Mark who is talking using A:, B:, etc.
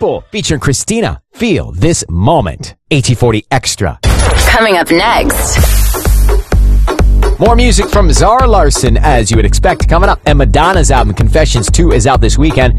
A: Pitbull featuring Christina. Feel this moment. AT40 Extra.
B: Coming up next.
A: More music from Zara Larsson, as you would expect, coming up. And Madonna's album, Confessions 2, is out this weekend.